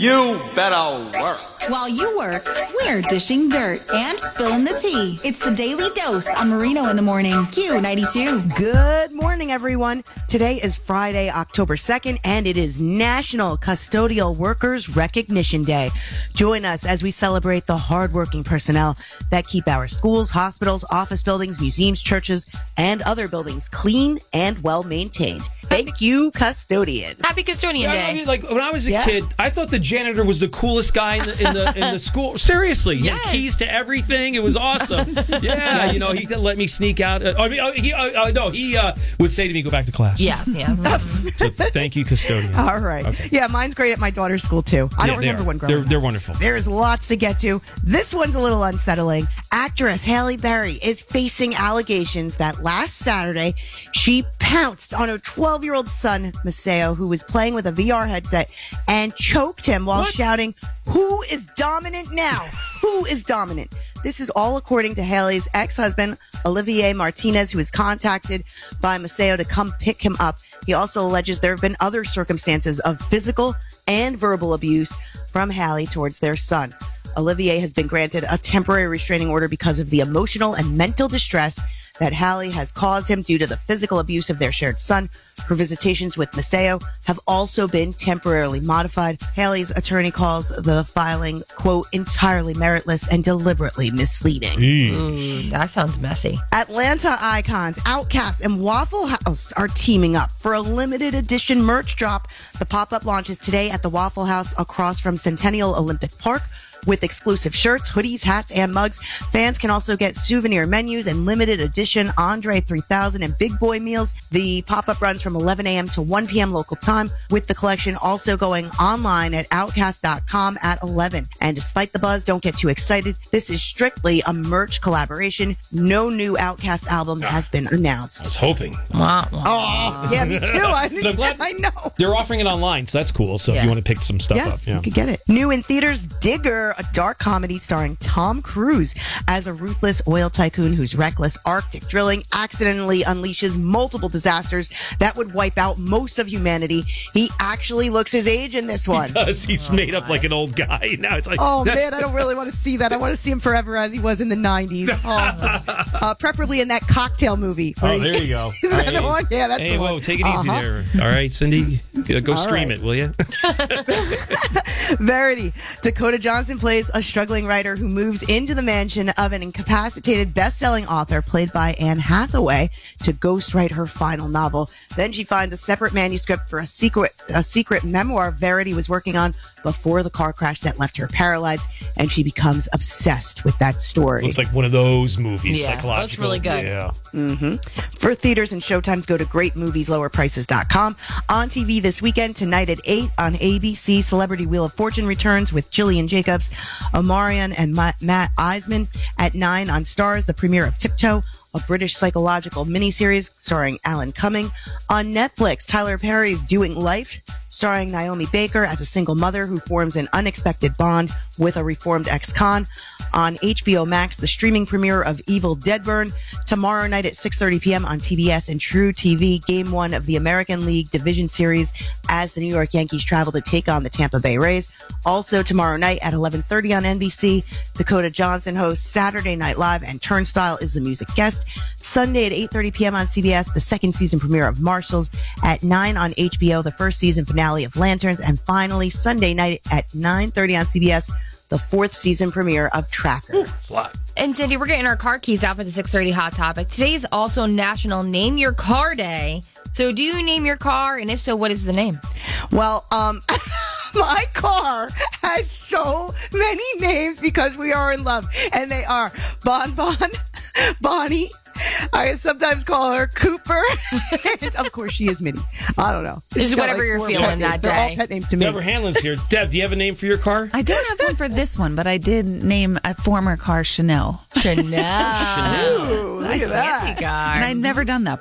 You better work. While you work, we're dishing dirt and spilling the tea. It's the Daily Dose on Marino in the Morning. Q92. Good morning, everyone. Today is Friday, October 2nd, and it is National Custodial Workers Recognition Day. Join us as we celebrate the hardworking personnel that keep our schools, hospitals, office buildings, museums, churches, and other buildings clean and well-maintained. Thank you, custodians. Happy Custodian Day. I mean, like when I was a kid, I thought the janitor was the coolest guy in the school. Seriously, he had keys to everything. It was awesome. Yeah, you know, he could let me sneak out. He would say to me, "Go back to class." Yeah. So thank you, custodian. All right. Okay. Yeah, mine's great at my daughter's school, too. I don't remember one growing up. They're wonderful. There's lots to get to. This one's a little unsettling. Actress Halle Berry is facing allegations that last Saturday she pounced on her 12-year-old son, Maceo, who was playing with a VR headset and choked him while shouting, "Who is dominant now? Who is dominant?" This is all according to Haley's ex-husband, Olivier Martinez, who was contacted by Maceo to come pick him up. He also alleges there have been other circumstances of physical and verbal abuse from Halle towards their son. Olivier has been granted a temporary restraining order because of the emotional and mental distress that Halle has caused him due to the physical abuse of their shared son. Her visitations with Maceo have also been temporarily modified. Halle's attorney calls the filing, quote, entirely meritless and deliberately misleading. That sounds messy. Atlanta icons Outkast and Waffle House are teaming up for a limited edition merch drop. The pop-up launches today at the Waffle House across from Centennial Olympic Park. With exclusive shirts, hoodies, hats, and mugs, fans can also get souvenir menus and limited edition Andre 3000 and Big Boy meals. The pop-up runs from 11 a.m. to 1 p.m. local time, with the collection also going online at Outkast.com at 11. And despite the buzz, don't get too excited. This is strictly a merch collaboration. No new Outkast album has been announced. I was hoping. Oh, yeah, me too. I'm glad I know. they're offering it online, so that's cool. So if you want to pick some stuff Yes, up, you could get it. New in theaters, Digger, a dark comedy starring Tom Cruise as a ruthless oil tycoon whose reckless Arctic drilling accidentally unleashes multiple disasters that would wipe out most of humanity. He actually looks his age in this one. He does. He's made up like an old guy. Now it's like, oh man, I don't really want to see that. I want to see him forever as he was in the 90s. Preferably in that Cocktail movie. Oh, there you go. Is that the one? Yeah, that's hey, the whoa, one. take it easy there. All right, Cindy, go stream it, will you? Verity. Dakota Johnson plays a struggling writer who moves into the mansion of an incapacitated best-selling author played by Anne Hathaway to ghostwrite her final novel. Then she finds a separate manuscript for a secret memoir Verity was working on before the car crash that left her paralyzed, and she becomes obsessed with that story. Looks like one of those movies, Yeah, psychological. looks really good. Yeah. For theaters and showtimes, go to greatmovieslowerprices.com. On TV this weekend, tonight at 8 on ABC, Celebrity Wheel of Fortune returns with Jillian Jacobs, Omarion, and Matt Eisman. At 9 on Stars, the premiere of Tiptoe, a British psychological miniseries starring Alan Cumming. On Netflix, Tyler Perry's Doing Life, starring Naomi Baker as a single mother who forms an unexpected bond with a reformed ex-con. On HBO Max, the streaming premiere of Evil Deadburn. Tomorrow night at 6:30 p.m. on TBS and True TV, Game 1 of the American League Division Series as the New York Yankees travel to take on the Tampa Bay Rays. Also tomorrow night at 11:30 on NBC, Dakota Johnson hosts Saturday Night Live and Turnstile is the music guest. Sunday at 8:30 p.m. on CBS, the second season premiere of Marshals. At 9 on HBO, the first season finale of Lanterns. And finally, Sunday night at 9:30 on CBS, the fourth season premiere of Tracker. It's a lot. And Cindy, we're getting our car keys out for the 6:30 Hot Topic. Today is also National Name Your Car Day. So do you name your car? And if so, what is the name? Well, my car has so many names because we are in love. And they are Bon Bon, Bonnie. I sometimes call her Cooper. And of course, she is Minnie. I don't know. Just whatever you're feeling that They're all day. pet names to me. Deborah Hanlon's here. Deb, do you have a name for your car? I don't have one for this one, but I did name a former car Chanel. Chanel. Ooh, look at that. Fancy car. And I'd never done that